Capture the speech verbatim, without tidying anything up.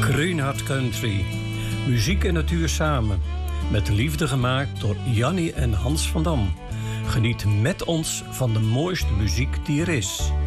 Krönhard Country. Muziek en natuur samen. Met liefde gemaakt door Jannie en Hans van Dam. Geniet met ons van de mooiste muziek die er is.